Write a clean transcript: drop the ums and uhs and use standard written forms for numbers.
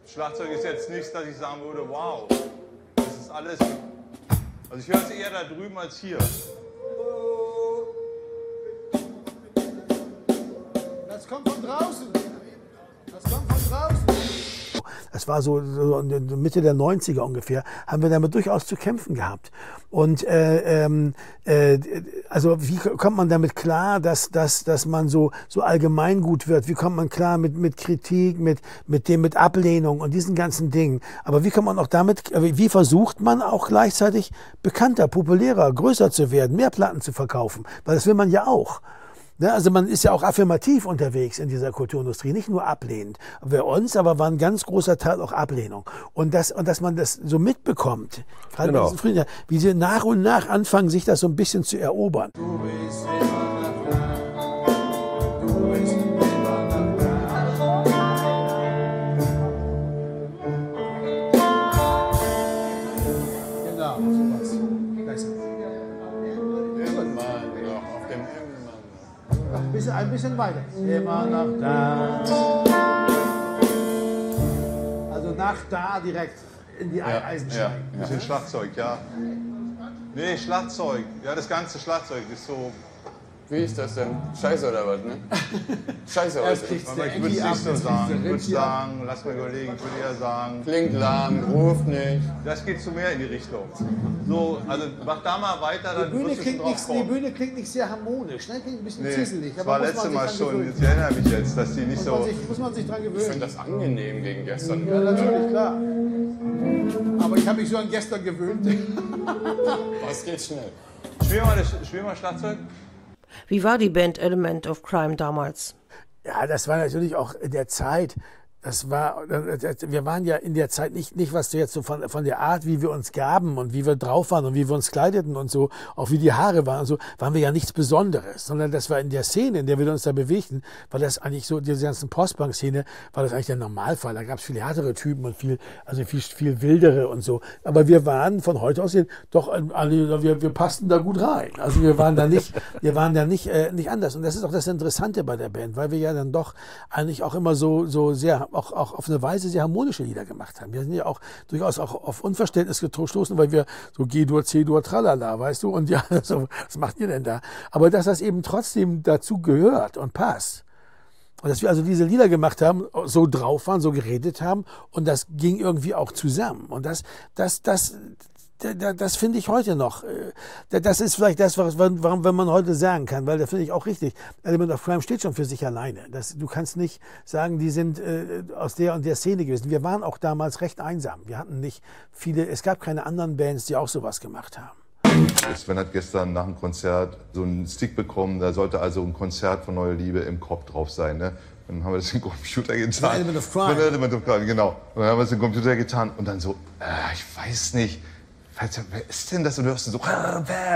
Schlagzeug ist jetzt nichts, dass ich sagen würde, wow, das ist alles. Also ich höre es eher da drüben als hier. Das kommt von draußen. Das kommt von draußen. Das war so Mitte der 90er ungefähr, haben wir damit durchaus zu kämpfen gehabt. Und also wie kommt man damit klar, dass man so allgemeingut wird? Wie kommt man klar mit Kritik, mit Ablehnung und diesen ganzen Dingen? Aber wie kommt man auch damit, wie versucht man auch gleichzeitig bekannter, populärer, größer zu werden, mehr Platten zu verkaufen? Weil das will man ja auch. Ja, also man ist ja auch affirmativ unterwegs in dieser Kulturindustrie, nicht nur ablehnend. Bei uns aber war ein ganz großer Teil auch Ablehnung. Und dass man das so mitbekommt, gerade bei diesen Frühen, wie sie nach und nach anfangen, sich das so ein bisschen zu erobern. Du bist immer noch da. Du bist immer noch da. Genau, sowas. Besser. Ein bisschen weiter. Immer noch da. Also nach da direkt in die Eisen steigen. Ein bisschen Schlagzeug, ja. Nee, Schlagzeug. Ja, das ganze Schlagzeug ist so. Wie ist das denn? Scheiße oder was, ne? Scheiße heute. Ich würde es nicht so sagen. Ich würde sagen, lass mal überlegen, ich würde eher sagen. Klingt lahm, ruft nicht. Das geht zu mehr in die Richtung. So, also mach da mal weiter, dann Die Bühne wirst du schon drauf kommen. Die Bühne klingt nicht sehr harmonisch, ne? Klingt ein bisschen zisselig. Das war letztes Mal schon, ich erinnere mich jetzt, dass die nicht so. Muss man sich dran Ich gewöhnen. finde das angenehm gegen gestern. Ja, natürlich, klar. Aber ich habe mich so an gestern gewöhnt. Was geht schnell? Spiel mal Schlagzeug. Wie war die Band Element of Crime damals? Ja, das war natürlich auch in der Zeit. Wir waren ja in der Zeit nicht was du jetzt so von der Art, wie wir uns gaben und wie wir drauf waren und wie wir uns kleideten und so, auch wie die Haare waren und so, waren wir ja nichts Besonderes, sondern das war in der Szene, in der wir uns da bewegten, war das eigentlich so, diese ganzen Postpunk-Szene, war das eigentlich der Normalfall. Da gab es viel härtere Typen und viel wildere und so. Aber wir waren von heute aus doch, wir passten da gut rein. Also wir waren da nicht anders. Und das ist auch das Interessante bei der Band, weil wir ja dann doch eigentlich auch immer so sehr auch auf eine Weise sehr harmonische Lieder gemacht haben. Wir sind ja auch durchaus auch auf Unverständnis gestoßen, weil wir so G-Dur, C-Dur, tralala, weißt du, und ja, so, was macht ihr denn da? Aber dass das eben trotzdem dazu gehört und passt. Und dass wir also diese Lieder gemacht haben, so drauf waren, so geredet haben und das ging irgendwie auch zusammen. Und das finde ich heute noch. Das ist vielleicht das, wenn man heute sagen kann, weil das finde ich auch richtig. Element of Crime steht schon für sich alleine. Du kannst nicht sagen, die sind aus der und der Szene gewesen. Wir waren auch damals recht einsam. Wir hatten nicht viele, es gab keine anderen Bands, die auch sowas gemacht haben. Sven hat gestern nach dem Konzert so einen Stick bekommen, da sollte also ein Konzert von Neue Liebe im Kopf drauf sein. Ne? Dann haben wir das im Computer getan. Element of Crime. Element of Crime, genau. Und dann haben wir es im Computer getan und dann so, ich weiß nicht, wer ist denn das? Und du hörst so,